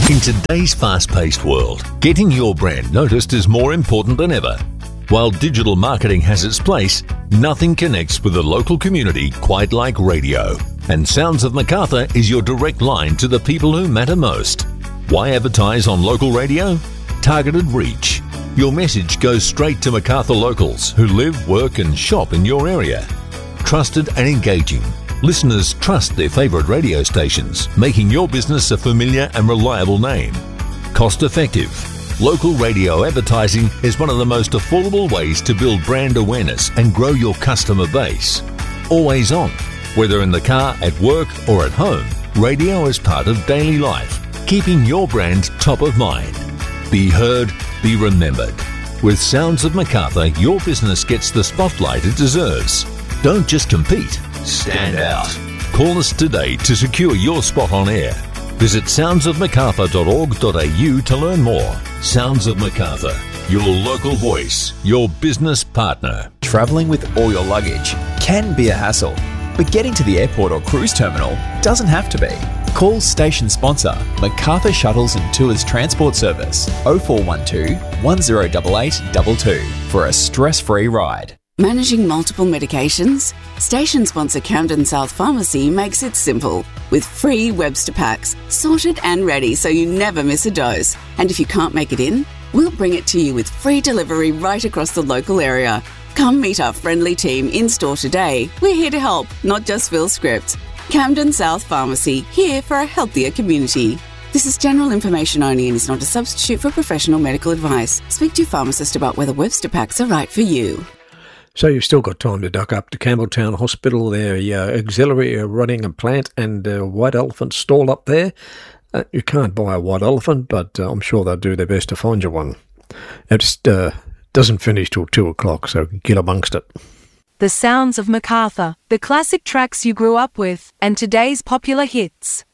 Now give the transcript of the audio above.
In today's fast-paced world, getting your brand noticed is more important than ever. While digital marketing has its place, nothing connects with the local community quite like radio. And Sounds of Macarthur is your direct line to the people who matter most. Why advertise on local radio? Targeted reach. Your message goes straight to Macarthur locals who live, work and shop in your area. Trusted and engaging. Listeners trust their favourite radio stations, making your business a familiar and reliable name. Cost effective. Local radio advertising is one of the most affordable ways to build brand awareness and grow your customer base. Always on. Whether in the car, at work or at home, radio is part of daily life, keeping your brand top of mind. Be heard, be remembered. With Sounds of Macarthur, your business gets the spotlight it deserves. Don't just compete, stand out. Call us today to secure your spot on air. Visit soundsofmacarthur.org.au to learn more. Sounds of Macarthur, your local voice, your business partner. Travelling with all your luggage can be a hassle, but getting to the airport or cruise terminal doesn't have to be. Call station sponsor Macarthur Shuttles and Tours Transport Service 0412 1088 22 for a stress-free ride. Managing multiple medications? Station sponsor Camden South Pharmacy makes it simple. With free Webster packs, sorted and ready so you never miss a dose. And if you can't make it in, we'll bring it to you with free delivery right across the local area. Come meet our friendly team in-store today. We're here to help, not just fill scripts. Camden South Pharmacy, here for a healthier community. This is general information only and is not a substitute for professional medical advice. Speak to your pharmacist about whether Webster packs are right for you. So you've still got time to duck up to Campbelltown Hospital. Their auxiliary are running a plant and a white elephant stall up there. You can't buy a white elephant, but I'm sure they'll do their best to find you one. It just doesn't finish till 2 o'clock, so get amongst it. The Sounds of Macarthur, the classic tracks you grew up with, and today's popular hits.